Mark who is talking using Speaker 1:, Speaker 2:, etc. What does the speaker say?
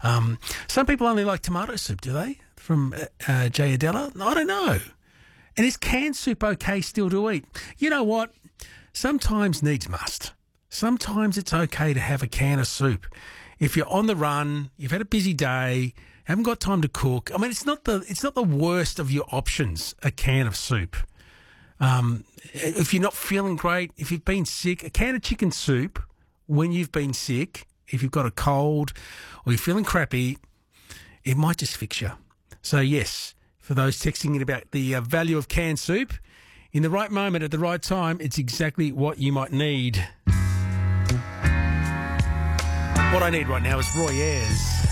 Speaker 1: Some people only like tomato soup, do they? From Jay Adela? I don't know. And is canned soup okay still to eat? You know what? Sometimes needs must. Sometimes it's okay to have a can of soup. If you're on the run, you've had a busy day, haven't got time to cook. I mean, it's not the worst of your options, a can of soup. If you're not feeling great, if you've been sick, a can of chicken soup when you've been sick, if you've got a cold or you're feeling crappy, it might just fix you. So, yes, for those texting in about the value of canned soup, in the right moment at the right time, it's exactly what you might need. What I need right now is Roy Ayers.